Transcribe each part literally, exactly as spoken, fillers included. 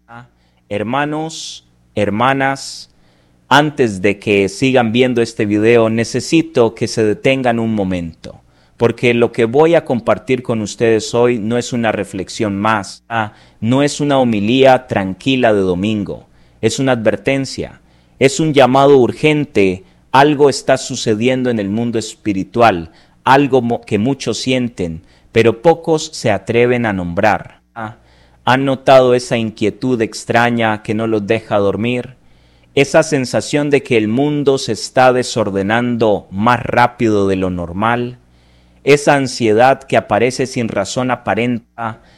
Hermanos, hermanas, antes de que sigan viendo este video, necesito que se detengan un momento, porque lo que voy a compartir con ustedes hoy no es una reflexión más, ah, no es una homilía tranquila de domingo, es una advertencia, es un llamado urgente. Algo está sucediendo en el mundo espiritual, algo que muchos sienten, pero pocos se atreven a nombrar. Ah, ¿han notado esa inquietud extraña que no los deja dormir? Esa sensación de que el mundo se está desordenando más rápido de lo normal, esa ansiedad que aparece sin razón aparente,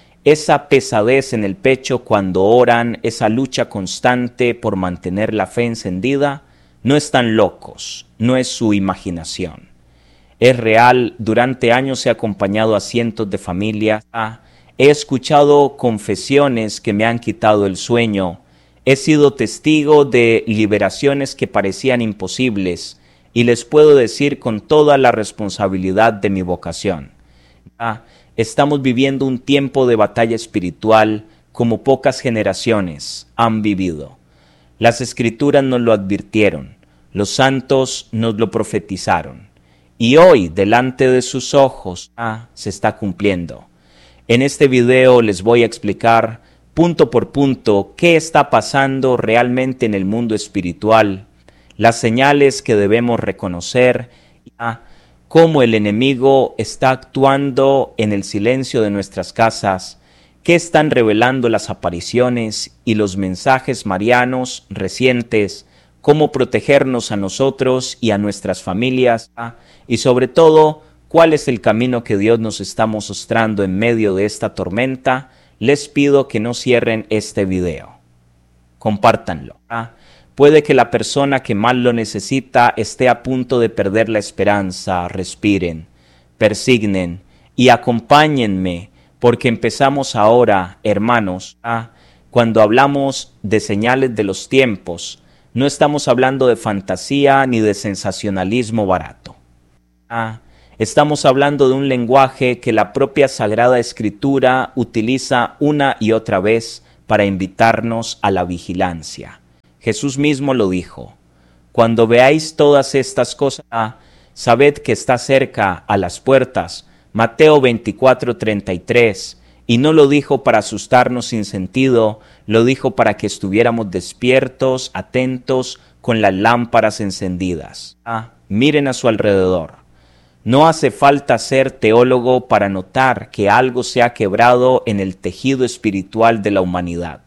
esa pesadez en el pecho cuando oran, esa lucha constante por mantener la fe encendida. No están locos, no es su imaginación. Es real. Durante años he acompañado a cientos de familias, he escuchado confesiones que me han quitado el sueño, he sido testigo de liberaciones que parecían imposibles y les puedo decir con toda la responsabilidad de mi vocación. Ah, estamos viviendo un tiempo de batalla espiritual como pocas generaciones han vivido. Las Escrituras nos lo advirtieron, los santos nos lo profetizaron, y hoy delante de sus ojos ah, se está cumpliendo. En este video les voy a explicar punto por punto qué está pasando realmente en el mundo espiritual, las señales que debemos reconocer, ah, cómo el enemigo está actuando en el silencio de nuestras casas, qué están revelando las apariciones y los mensajes marianos recientes, cómo protegernos a nosotros y a nuestras familias, y sobre todo, cuál es el camino que Dios nos está mostrando en medio de esta tormenta. Les pido que no cierren este video. Compártanlo. Puede que la persona que más lo necesita esté a punto de perder la esperanza. Respiren, persignen y acompáñenme, porque empezamos ahora, hermanos, ¿ah? Cuando hablamos de señales de los tiempos, no estamos hablando de fantasía ni de sensacionalismo barato. ¿Ah? Estamos hablando de un lenguaje que la propia Sagrada Escritura utiliza una y otra vez para invitarnos a la vigilancia. Jesús mismo lo dijo: cuando veáis todas estas cosas, ¿ah? Sabed que está cerca a las puertas. Mateo veinticuatro, treinta y tres, y no lo dijo para asustarnos sin sentido, lo dijo para que estuviéramos despiertos, atentos, con las lámparas encendidas. Ah, miren a su alrededor. No hace falta ser teólogo para notar que algo se ha quebrado en el tejido espiritual de la humanidad.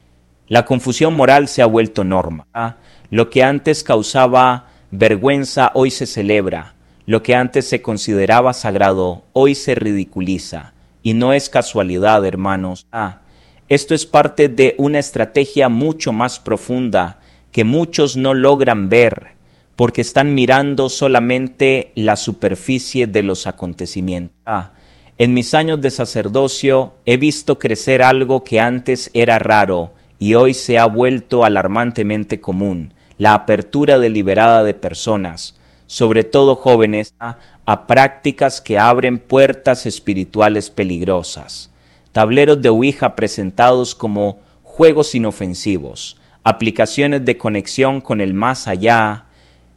La confusión moral se ha vuelto norma. Ah, lo que antes causaba vergüenza hoy se celebra. Lo que antes se consideraba sagrado, hoy se ridiculiza. Y no es casualidad, hermanos. Ah, esto es parte de una estrategia mucho más profunda que muchos no logran ver, porque están mirando solamente la superficie de los acontecimientos. Ah, en mis años de sacerdocio he visto crecer algo que antes era raro y hoy se ha vuelto alarmantemente común: la apertura deliberada de personas, sobre todo jóvenes, a, a prácticas que abren puertas espirituales peligrosas. Tableros de Ouija presentados como juegos inofensivos, aplicaciones de conexión con el más allá,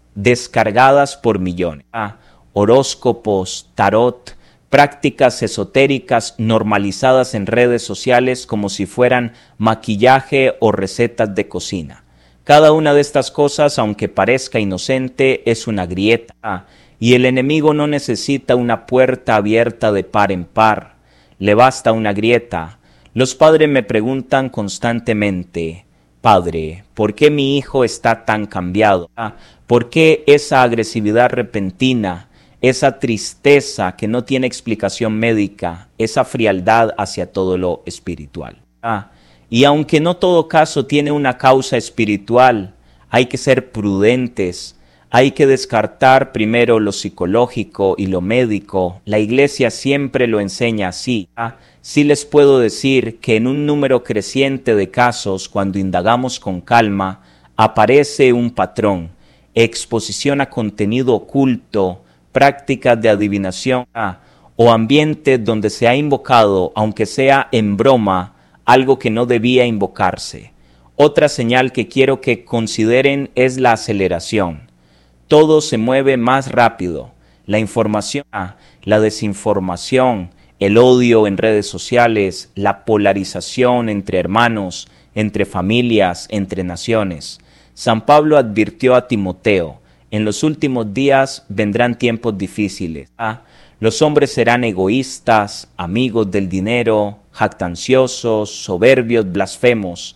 descargadas por millones. Ah, horóscopos, tarot, prácticas esotéricas normalizadas en redes sociales como si fueran maquillaje o recetas de cocina. Cada una de estas cosas, aunque parezca inocente, es una grieta, y el enemigo no necesita una puerta abierta de par en par, le basta una grieta. Los padres me preguntan constantemente: Padre, ¿por qué mi hijo está tan cambiado? ¿Por qué esa agresividad repentina, esa tristeza que no tiene explicación médica, esa frialdad hacia todo lo espiritual? Ah, Y aunque no todo caso tiene una causa espiritual, hay que ser prudentes, hay que descartar primero lo psicológico y lo médico. La Iglesia siempre lo enseña así. Sí les puedo decir que en un número creciente de casos, cuando indagamos con calma, aparece un patrón: exposición a contenido oculto, prácticas de adivinación o ambientes donde se ha invocado, aunque sea en broma, algo que no debía invocarse. Otra señal que quiero que consideren es la aceleración. Todo se mueve más rápido. La información, la desinformación, el odio en redes sociales, la polarización entre hermanos, entre familias, entre naciones. San Pablo advirtió a Timoteo: en los últimos días vendrán tiempos difíciles. Ah, los hombres serán egoístas, amigos del dinero, jactanciosos, soberbios, blasfemos.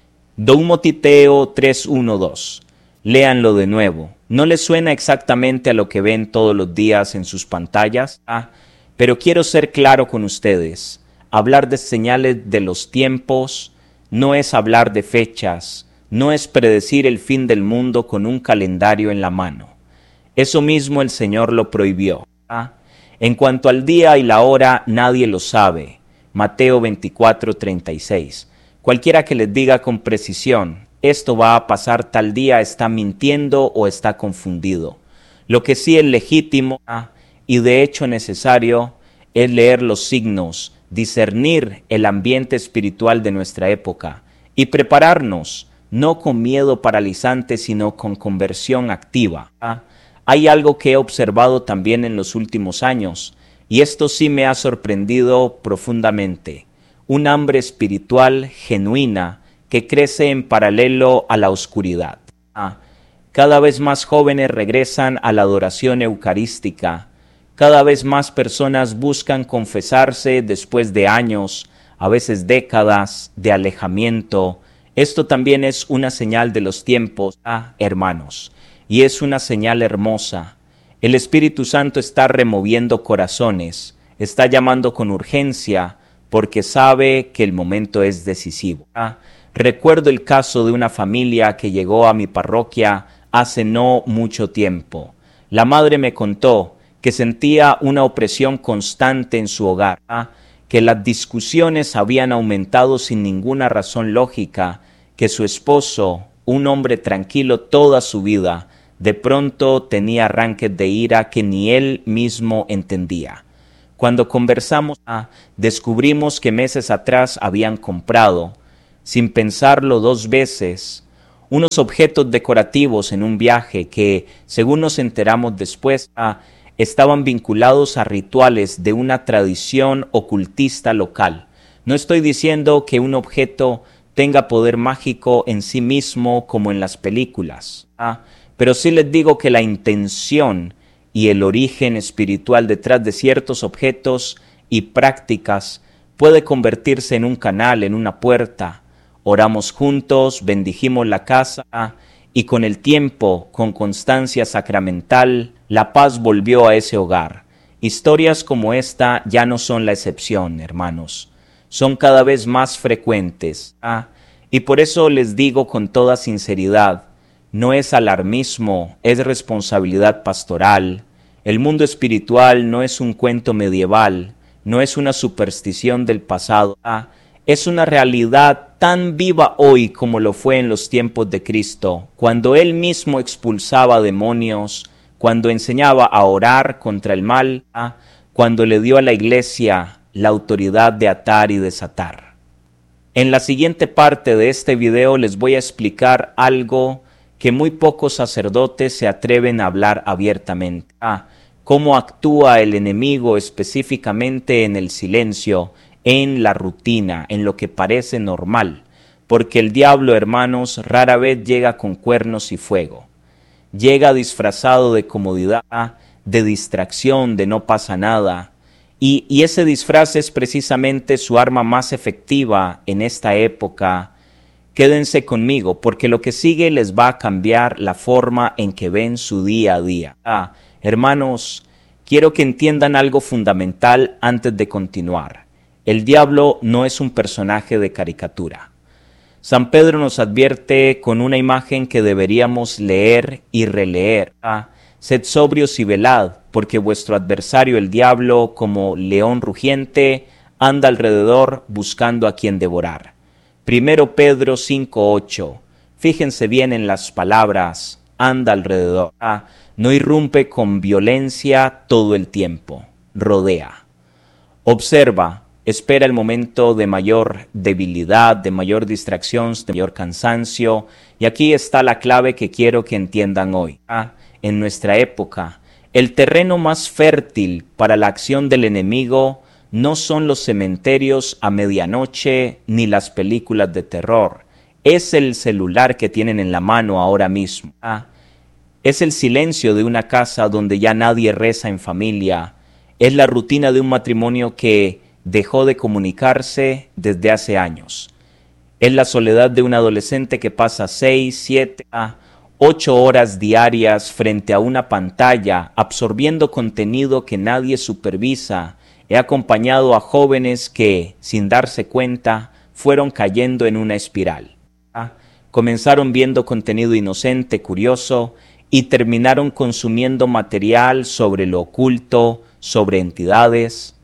Deuteronomio tres, uno, dos. Léanlo de nuevo. ¿No les suena exactamente a lo que ven todos los días en sus pantallas? Ah, pero quiero ser claro con ustedes. Hablar de señales de los tiempos no es hablar de fechas, no es predecir el fin del mundo con un calendario en la mano. Eso mismo el Señor lo prohibió. ¿Ah? En cuanto al día y la hora, nadie lo sabe. Mateo veinticuatro, treinta y seis. Cualquiera que les diga con precisión, esto va a pasar tal día, está mintiendo o está confundido. Lo que sí es legítimo y de hecho necesario es leer los signos, discernir el ambiente espiritual de nuestra época y prepararnos, no con miedo paralizante, sino con conversión activa. Hay algo que he observado también en los últimos años, y esto sí me ha sorprendido profundamente. Un hambre espiritual genuina que crece en paralelo a la oscuridad. Ah, cada vez más jóvenes regresan a la adoración eucarística. Cada vez más personas buscan confesarse después de años, a veces décadas, de alejamiento. Esto también es una señal de los tiempos, ah, hermanos, y es una señal hermosa. El Espíritu Santo está removiendo corazones, está llamando con urgencia, porque sabe que el momento es decisivo. Ah, recuerdo el caso de una familia que llegó a mi parroquia hace no mucho tiempo. La madre me contó que sentía una opresión constante en su hogar, ah, que las discusiones habían aumentado sin ninguna razón lógica, que su esposo, un hombre tranquilo toda su vida, de pronto tenía arranques de ira que ni él mismo entendía. Cuando conversamos, ah, descubrimos que meses atrás habían comprado, sin pensarlo dos veces, unos objetos decorativos en un viaje que, según nos enteramos después, ah, estaban vinculados a rituales de una tradición ocultista local. No estoy diciendo que un objeto tenga poder mágico en sí mismo como en las películas, ah, pero sí les digo que la intención y el origen espiritual detrás de ciertos objetos y prácticas puede convertirse en un canal, en una puerta. Oramos juntos, bendijimos la casa y con el tiempo, con constancia sacramental, la paz volvió a ese hogar. Historias como esta ya no son la excepción, hermanos. Son cada vez más frecuentes. ¿ah? Y por eso les digo con toda sinceridad, no es alarmismo, es responsabilidad pastoral. El mundo espiritual no es un cuento medieval, no es una superstición del pasado, ah, es una realidad tan viva hoy como lo fue en los tiempos de Cristo, cuando Él mismo expulsaba demonios, cuando enseñaba a orar contra el mal, ah, cuando le dio a la iglesia la autoridad de atar y desatar. En la siguiente parte de este video les voy a explicar algo que muy pocos sacerdotes se atreven a hablar abiertamente. Ah, cómo actúa el enemigo específicamente en el silencio, en la rutina, en lo que parece normal. Porque el diablo, hermanos, rara vez llega con cuernos y fuego. Llega disfrazado de comodidad, de distracción, de no pasa nada. Y, y ese disfraz es precisamente su arma más efectiva en esta época. Quédense conmigo, porque lo que sigue les va a cambiar la forma en que ven su día a día. Ah, hermanos, quiero que entiendan algo fundamental antes de continuar. El diablo no es un personaje de caricatura. San Pedro nos advierte con una imagen que deberíamos leer y releer. Ah, sed sobrios y velad, porque vuestro adversario el diablo, como león rugiente, anda alrededor buscando a quien devorar. Primero Pedro cinco, ocho. Fíjense bien en las palabras, anda alrededor. Ah, no irrumpe con violencia todo el tiempo, rodea. Observa, espera el momento de mayor debilidad, de mayor distracción, de mayor cansancio. Y aquí está la clave que quiero que entiendan hoy. Ah, en nuestra época, el terreno más fértil para la acción del enemigo no son los cementerios a medianoche ni las películas de terror. Es el celular que tienen en la mano ahora mismo. Ah, es el silencio de una casa donde ya nadie reza en familia. Es la rutina de un matrimonio que dejó de comunicarse desde hace años. Es la soledad de un adolescente que pasa seis, siete, ocho horas diarias frente a una pantalla, absorbiendo contenido que nadie supervisa. He acompañado a jóvenes que, sin darse cuenta, fueron cayendo en una espiral. Comenzaron viendo contenido inocente, curioso, y terminaron consumiendo material sobre lo oculto, sobre entidades,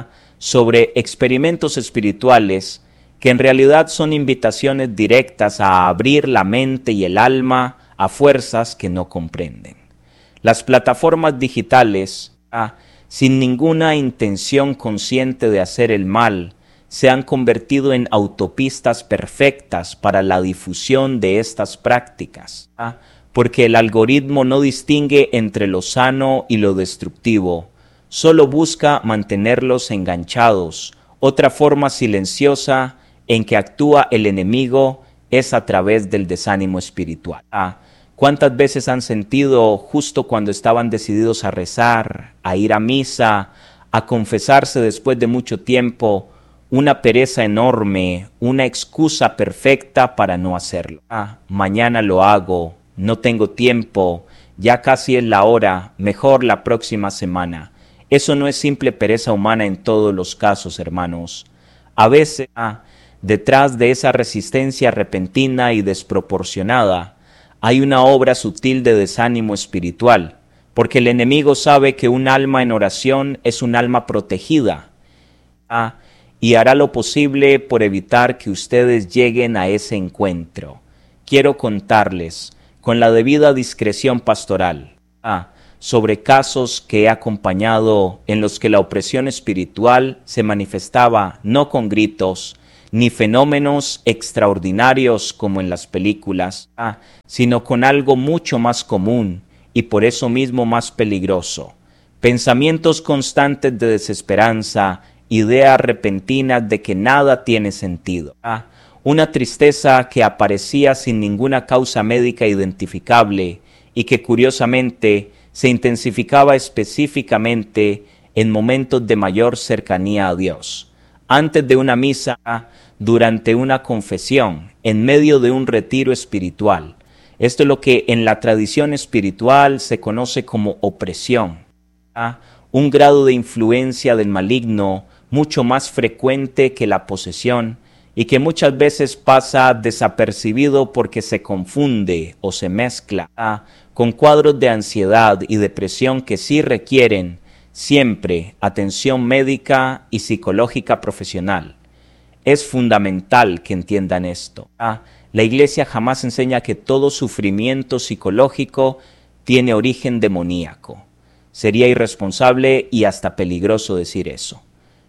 sobre experimentos espirituales que en realidad son invitaciones directas a abrir la mente y el alma a fuerzas que no comprenden. Las plataformas digitales, ah, sin ninguna intención consciente de hacer el mal, se han convertido en autopistas perfectas para la difusión de estas prácticas, ah, porque el algoritmo no distingue entre lo sano y lo destructivo, solo busca mantenerlos enganchados. Otra forma silenciosa en que actúa el enemigo es a través del desánimo espiritual. Ah, ¿cuántas veces han sentido justo cuando estaban decididos a rezar, a ir a misa, a confesarse después de mucho tiempo, una pereza enorme, una excusa perfecta para no hacerlo? Ah, mañana lo hago, no tengo tiempo, ya casi es la hora, mejor la próxima semana. Eso no es simple pereza humana en todos los casos, hermanos. A veces, ah, detrás de esa resistencia repentina y desproporcionada, hay una obra sutil de desánimo espiritual, porque el enemigo sabe que un alma en oración es un alma protegida, ah, y hará lo posible por evitar que ustedes lleguen a ese encuentro. Quiero contarles, con la debida discreción pastoral, ah, sobre casos que he acompañado en los que la opresión espiritual se manifestaba no con gritos, ni fenómenos extraordinarios como en las películas, ah, sino con algo mucho más común y por eso mismo más peligroso. Pensamientos constantes de desesperanza, ideas repentinas de que nada tiene sentido. Ah, una tristeza que aparecía sin ninguna causa médica identificable y que curiosamente se intensificaba específicamente en momentos de mayor cercanía a Dios. Antes de una misa, durante una confesión, en medio de un retiro espiritual. Esto es lo que en la tradición espiritual se conoce como opresión. ¿Ah? Un grado de influencia del maligno mucho más frecuente que la posesión y que muchas veces pasa desapercibido porque se confunde o se mezcla ¿ah? con cuadros de ansiedad y depresión que sí requieren siempre atención médica y psicológica profesional. Es fundamental que entiendan esto. ¿ah? La Iglesia jamás enseña que todo sufrimiento psicológico tiene origen demoníaco. Sería irresponsable y hasta peligroso decir eso.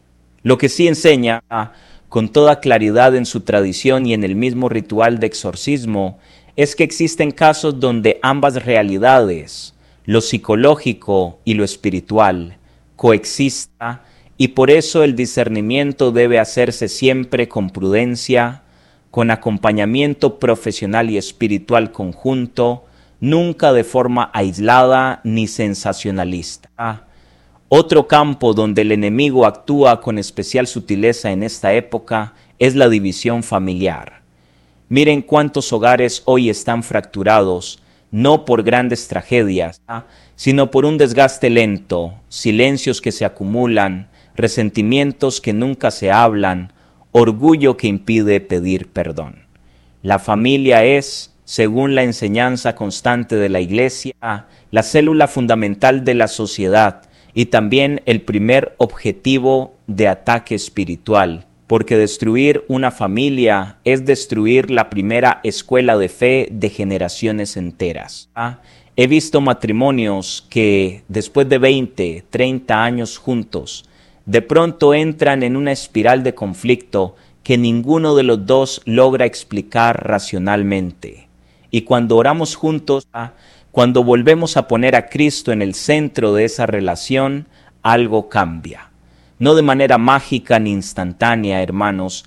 Lo que sí enseña ¿ah? con toda claridad en su tradición y en el mismo ritual de exorcismo es que existen casos donde ambas realidades, lo psicológico y lo espiritual, coexistan, y por eso el discernimiento debe hacerse siempre con prudencia, con acompañamiento profesional y espiritual conjunto, nunca de forma aislada ni sensacionalista. Ah, otro campo donde el enemigo actúa con especial sutileza en esta época es la división familiar. Miren cuántos hogares hoy están fracturados, no por grandes tragedias, ah, sino por un desgaste lento, silencios que se acumulan, resentimientos que nunca se hablan, orgullo que impide pedir perdón. La familia es, según la enseñanza constante de la Iglesia, la célula fundamental de la sociedad y también el primer objetivo de ataque espiritual, porque destruir una familia es destruir la primera escuela de fe de generaciones enteras. ¿Ah? He visto matrimonios que después de veinte, treinta años juntos de pronto entran en una espiral de conflicto que ninguno de los dos logra explicar racionalmente. Y cuando oramos juntos, cuando volvemos a poner a Cristo en el centro de esa relación, algo cambia. No de manera mágica ni instantánea, hermanos,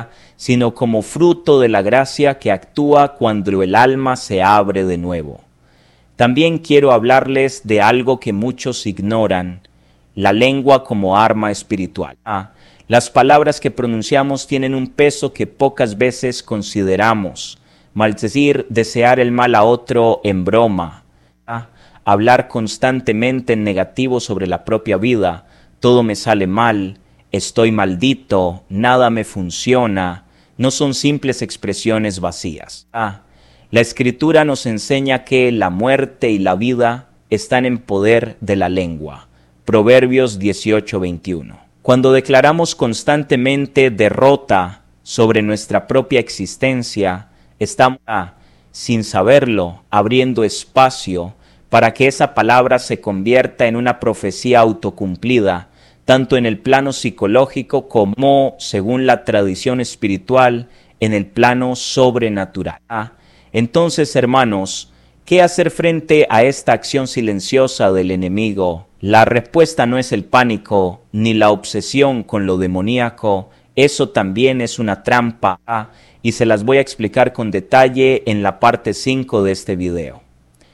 sino como fruto de la gracia que actúa cuando el alma se abre de nuevo. También quiero hablarles de algo que muchos ignoran, la lengua como arma espiritual. Ah, las palabras que pronunciamos tienen un peso que pocas veces consideramos. Maldecir, desear el mal a otro en broma, ah, hablar constantemente en negativo sobre la propia vida, todo me sale mal, estoy maldito, nada me funciona, no son simples expresiones vacías. Ah, la Escritura nos enseña que la muerte y la vida están en poder de la lengua. Proverbios dieciocho veintiuno. Cuando declaramos constantemente derrota sobre nuestra propia existencia, estamos, ah, sin saberlo, abriendo espacio para que esa palabra se convierta en una profecía autocumplida, tanto en el plano psicológico como, según la tradición espiritual, en el plano sobrenatural. Ah, entonces, hermanos, ¿qué hacer frente a esta acción silenciosa del enemigo? La respuesta no es el pánico ni la obsesión con lo demoníaco. Eso también es una trampa, ah, y se las voy a explicar con detalle en la parte cinco de este video.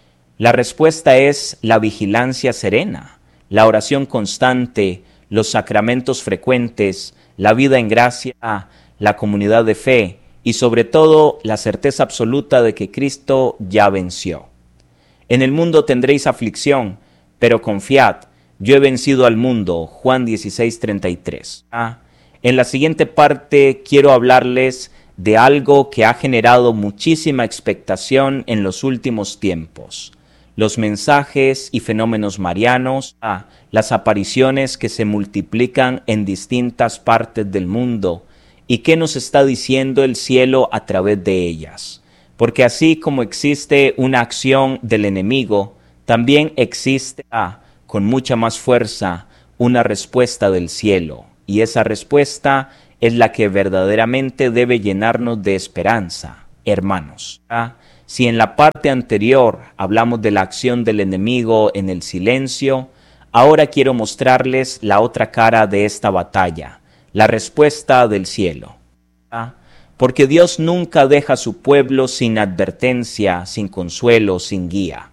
La respuesta es la vigilancia serena, la oración constante, los sacramentos frecuentes, la vida en gracia, la comunidad de fe y sobre todo la certeza absoluta de que Cristo ya venció. En el mundo tendréis aflicción, pero confiad, yo he vencido al mundo. Juan dieciséis treinta y tres. Ah, en la siguiente parte quiero hablarles de algo que ha generado muchísima expectación en los últimos tiempos. Los mensajes y fenómenos marianos, ah, las apariciones que se multiplican en distintas partes del mundo, y qué nos está diciendo el cielo a través de ellas. Porque así como existe una acción del enemigo, también existe, ah, con mucha más fuerza, una respuesta del cielo, y esa respuesta es la que verdaderamente debe llenarnos de esperanza, hermanos. Ah, Si en la parte anterior hablamos de la acción del enemigo en el silencio, ahora quiero mostrarles la otra cara de esta batalla, la respuesta del cielo. ¿Ah? Porque Dios nunca deja a su pueblo sin advertencia, sin consuelo, sin guía.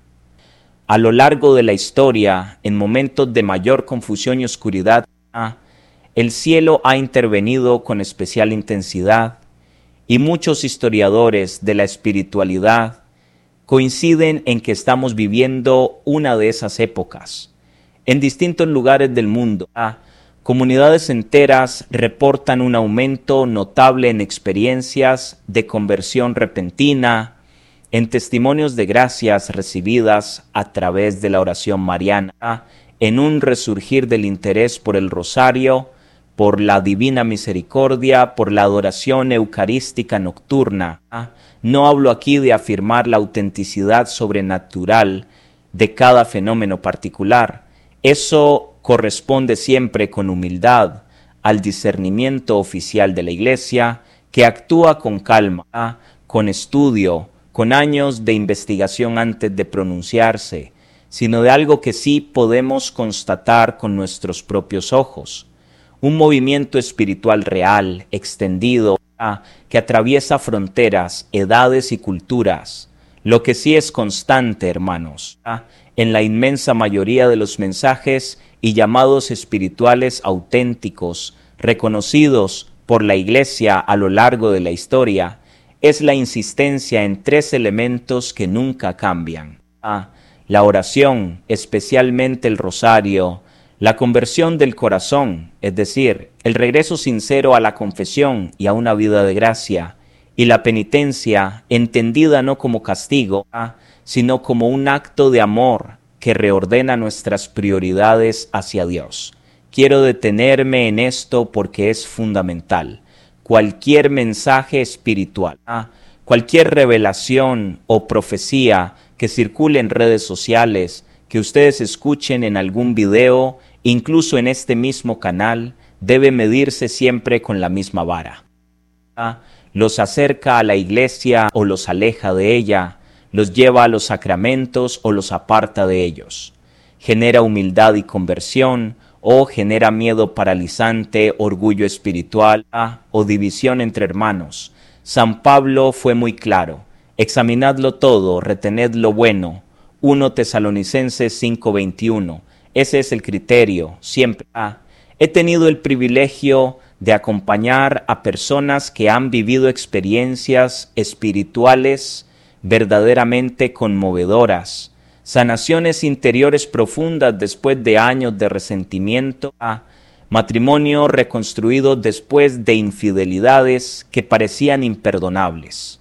A lo largo de la historia, en momentos de mayor confusión y oscuridad, ¿ah? el cielo ha intervenido con especial intensidad, y muchos historiadores de la espiritualidad coinciden en que estamos viviendo una de esas épocas. En distintos lugares del mundo, ah, comunidades enteras reportan un aumento notable en experiencias de conversión repentina, en testimonios de gracias recibidas a través de la oración mariana, ah, en un resurgir del interés por el rosario, por la divina misericordia, por la adoración eucarística nocturna. ¿Ah? No hablo aquí de afirmar la autenticidad sobrenatural de cada fenómeno particular. Eso corresponde siempre con humildad al discernimiento oficial de la Iglesia, que actúa con calma, ¿ah? con estudio, con años de investigación antes de pronunciarse, sino de algo que sí podemos constatar con nuestros propios ojos. Un movimiento espiritual real, extendido, ah, que atraviesa fronteras, edades y culturas. Lo que sí es constante, hermanos, ah, en la inmensa mayoría de los mensajes y llamados espirituales auténticos, reconocidos por la Iglesia a lo largo de la historia, es la insistencia en tres elementos que nunca cambian. Ah, la oración, especialmente el rosario, la conversión del corazón, es decir, el regreso sincero a la confesión y a una vida de gracia, y la penitencia, entendida no como castigo, sino como un acto de amor que reordena nuestras prioridades hacia Dios. Quiero detenerme en esto porque es fundamental. Cualquier mensaje espiritual, cualquier revelación o profecía que circule en redes sociales, que ustedes escuchen en algún video, incluso en este mismo canal, debe medirse siempre con la misma vara. Los acerca a la iglesia o los aleja de ella, los lleva a los sacramentos o los aparta de ellos. Genera humildad y conversión, o genera miedo paralizante, orgullo espiritual o división entre hermanos. San Pablo fue muy claro: examinadlo todo, retened lo bueno. primero Tesalonicenses cinco veintiuno. Ese es el criterio, siempre. Ah, he tenido el privilegio de acompañar a personas que han vivido experiencias espirituales verdaderamente conmovedoras, sanaciones interiores profundas después de años de resentimiento, matrimonio reconstruido después de infidelidades que parecían imperdonables,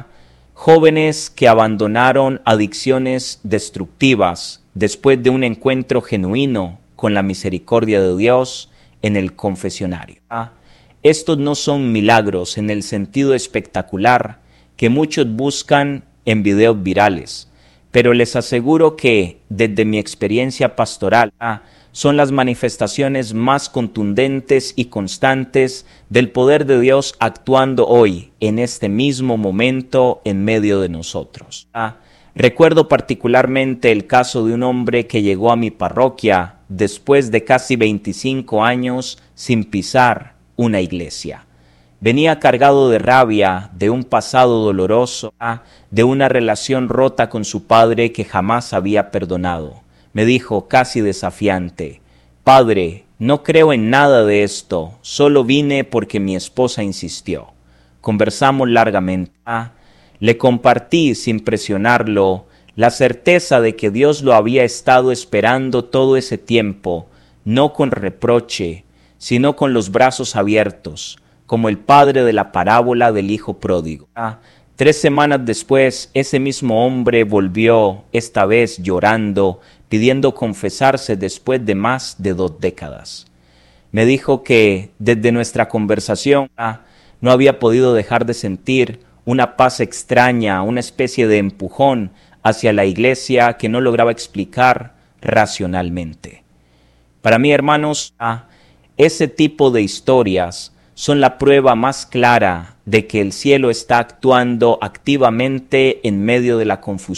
jóvenes que abandonaron adicciones destructivas después de un encuentro genuino con la misericordia de Dios en el confesionario. Estos no son milagros en el sentido espectacular que muchos buscan en videos virales, pero les aseguro que, desde mi experiencia pastoral, son las manifestaciones más contundentes y constantes del poder de Dios actuando hoy, en este mismo momento, en medio de nosotros. Recuerdo particularmente el caso de un hombre que llegó a mi parroquia después de casi veinticinco años sin pisar una iglesia. Venía cargado de rabia, de un pasado doloroso, de una relación rota con su padre que jamás había perdonado. Me dijo, casi desafiante: «Padre, no creo en nada de esto, solo vine porque mi esposa insistió». Conversamos largamente. Le compartí, sin presionarlo, la certeza de que Dios lo había estado esperando todo ese tiempo, no con reproche, sino con los brazos abiertos, como el padre de la parábola del hijo pródigo. Ah, tres semanas después, ese mismo hombre volvió, esta vez llorando, pidiendo confesarse después de más de dos décadas. Me dijo que desde nuestra conversación ah, no había podido dejar de sentir una paz extraña, una especie de empujón hacia la iglesia que no lograba explicar racionalmente. Para mí, hermanos, ah, ese tipo de historias son la prueba más clara de que el cielo está actuando activamente en medio de la confusión